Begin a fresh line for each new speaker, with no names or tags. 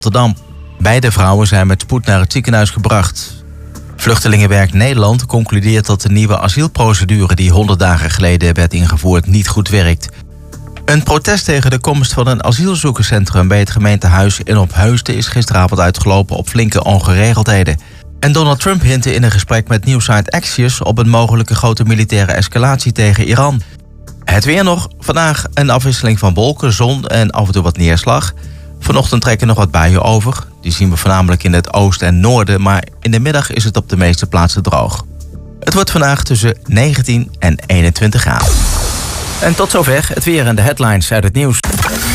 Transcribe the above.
Rotterdam. Beide vrouwen zijn met spoed naar het ziekenhuis gebracht. Vluchtelingenwerk Nederland concludeert dat de nieuwe asielprocedure die 100 dagen geleden werd ingevoerd niet goed werkt. Een protest tegen de komst van een asielzoekerscentrum bij het gemeentehuis in Opheusden is gisteravond uitgelopen op flinke ongeregeldheden. En Donald Trump hintte in een gesprek met nieuwsite Axios op een mogelijke grote militaire escalatie tegen Iran. Het weer nog. Vandaag een afwisseling van wolken, zon en af en toe wat neerslag. Vanochtend trekken nog wat buien over. Die zien we voornamelijk in het oosten en noorden, maar in de middag is het op de meeste plaatsen droog. Het wordt vandaag tussen 19 en 21 graden. En tot zover het weer en de headlines uit het nieuws.